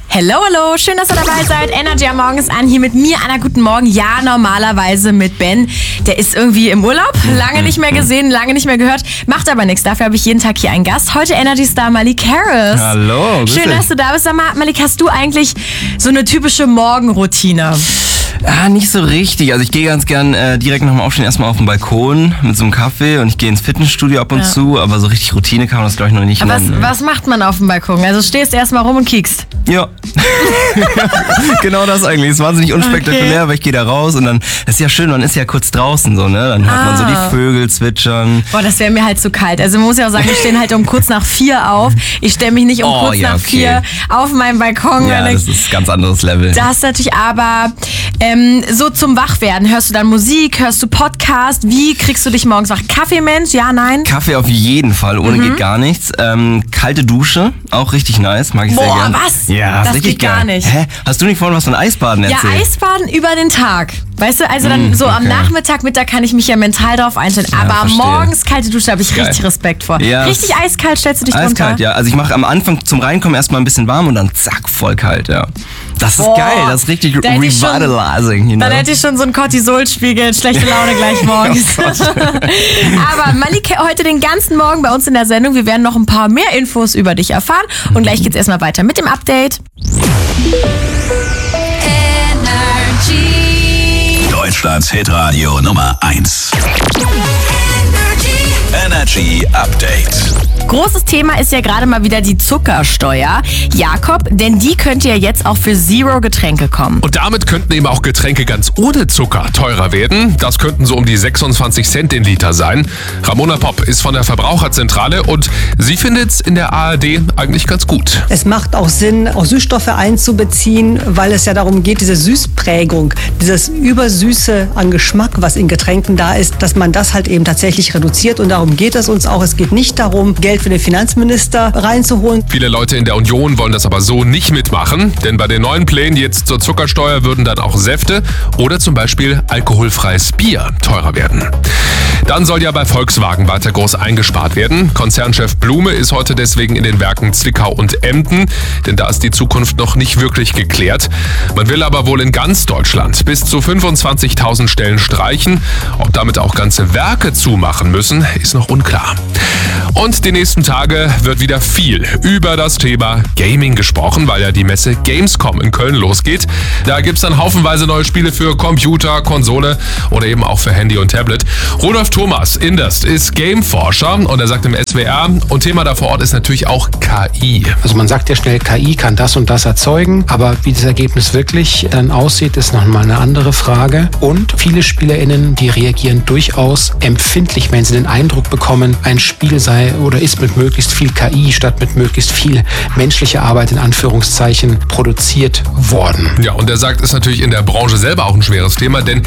Hello, hallo, schön, dass ihr dabei seid. Energy am Morgen ist an, hier mit mir, Anna, guten Morgen. Ja, normalerweise mit Ben. Der ist irgendwie im Urlaub, lange nicht mehr gesehen, lange nicht mehr gehört. Macht aber nichts, dafür habe ich jeden Tag hier einen Gast. Heute Energy-Star Malik Harris. Hallo, schön, dass du da bist. Sag mal, Malik, hast du eigentlich so eine typische Morgenroutine? Nicht so richtig. Also ich gehe ganz gern direkt nach dem Aufstehen erstmal auf den Balkon mit so einem Kaffee und ich gehe ins Fitnessstudio ab und zu, aber so richtig Routine kann man das, glaube ich, noch nicht nennen. Was macht man auf dem Balkon? Also stehst erstmal rum und kiekst? Ja, genau das eigentlich. Ist wahnsinnig unspektakulär, aber ich gehe da raus und dann ist ja schön, man ist ja kurz draußen so, ne? Dann hört man so die Vögel zwitschern. Boah, das wäre mir halt zu kalt. Also man muss ja auch sagen, wir stehen halt um kurz nach 4 auf. Ich stelle mich nicht um kurz nach 4 auf meinen Balkon. Ja, das ist ein ganz anderes Level. Das ist natürlich aber so zum Wachwerden. Hörst du dann Musik, hörst du Podcast? Wie kriegst du dich morgens wach? Kaffeemensch? Ja, nein? Kaffee auf jeden Fall, ohne geht gar nichts. Kalte Dusche, auch richtig nice, mag ich sehr gerne. Boah, was? Ja, das richtig geht gar nicht. Hä? Hast du nicht vorhin was von Eisbaden erzählt? Ja, Eisbaden über den Tag. Weißt du, also dann so am Nachmittag, Mittag kann ich mich ja mental drauf einstellen. Ja, aber verstehe. Morgens kalte Dusche habe ich richtig Respekt vor. Ja, richtig eiskalt stellst du dich drunter? Eiskalt, ja. Also ich mache am Anfang zum Reinkommen erstmal ein bisschen warm und dann zack, voll kalt, ja. Das ist geil, das ist richtig revitalizing. Dann hätte ich schon so einen Cortisolspiegel, schlechte Laune gleich morgens. Aber Malik, heute den ganzen Morgen bei uns in der Sendung. Wir werden noch ein paar mehr Infos über dich erfahren. Und gleich geht's erstmal weiter mit dem Update. Deutschlands Hitradio Nummer 1. Energy Update. Großes Thema ist ja gerade mal wieder die Zuckersteuer. Jakob, denn die könnte ja jetzt auch für Zero-Getränke kommen. Und damit könnten eben auch Getränke ganz ohne Zucker teurer werden. Das könnten so um die 26 Cent den Liter sein. Ramona Popp ist von der Verbraucherzentrale und sie findet es in der ARD eigentlich ganz gut. Es macht auch Sinn, auch Süßstoffe einzubeziehen, weil es ja darum geht, diese Süßprägung, dieses Übersüße an Geschmack, was in Getränken da ist, dass man das halt eben tatsächlich reduziert. Und darum geht es uns auch. Es geht nicht darum, Geld für den Finanzminister reinzuholen. Viele Leute in der Union wollen das aber so nicht mitmachen, denn bei den neuen Plänen jetzt zur Zuckersteuer würden dann auch Säfte oder zum Beispiel alkoholfreies Bier teurer werden. Dann soll ja bei Volkswagen weiter groß eingespart werden. Konzernchef Blume ist heute deswegen in den Werken Zwickau und Emden, denn da ist die Zukunft noch nicht wirklich geklärt. Man will aber wohl in ganz Deutschland bis zu 25.000 Stellen streichen. Ob damit auch ganze Werke zumachen müssen, ist noch unklar. Und die nächsten Tage wird wieder viel über das Thema Gaming gesprochen, weil ja die Messe Gamescom in Köln losgeht. Da gibt's dann haufenweise neue Spiele für Computer, Konsole oder eben auch für Handy und Tablet. Rudolf Thomas Inderst ist Gameforscher und er sagt im SWR, und Thema da vor Ort ist natürlich auch KI. Also man sagt ja schnell, KI kann das und das erzeugen, aber wie das Ergebnis wirklich dann aussieht, ist nochmal eine andere Frage. Und viele SpielerInnen, die reagieren durchaus empfindlich, wenn sie den Eindruck bekommen, ein Spiel sei oder ist mit möglichst viel KI statt mit möglichst viel menschlicher Arbeit in Anführungszeichen produziert worden. Ja, und er sagt, ist natürlich in der Branche selber auch ein schweres Thema, denn